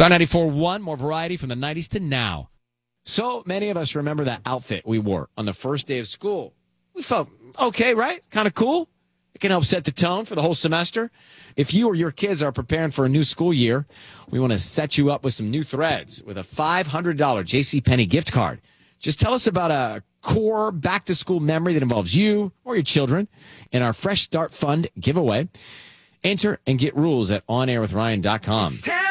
Star 94.1, more variety from the 90s to now. So many of us remember that outfit we wore on the first day of school. We felt okay, right? Kind of cool. It can help set the tone for the whole semester. If you or your kids are preparing for a new school year, we want to set you up with some new threads with a $500 JCPenney gift card. Just tell us about a core back-to-school memory that involves you or your children in our Fresh Start Fund giveaway. Enter and get rules at onairwithryan.com.